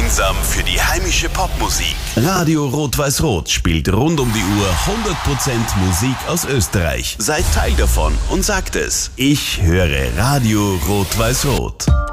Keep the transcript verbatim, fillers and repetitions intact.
gemeinsam für die heimische Popmusik. Radio Rot-Weiß-Rot spielt rund um die Uhr hundert Prozent Musik aus Österreich. Seid Teil davon und sagt es. Ich höre Radio Rot-Weiß-Rot.